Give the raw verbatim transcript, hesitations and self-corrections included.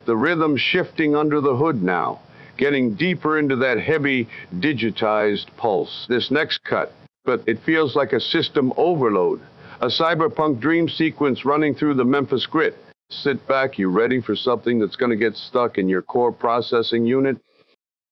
The rhythm shifting under the hood now, getting deeper into that heavy, digitized pulse. This next cut, but it feels like a system overload, a cyberpunk dream sequence running through the Memphis grit. Sit back, you ready for something that's going to get stuck in your core processing unit?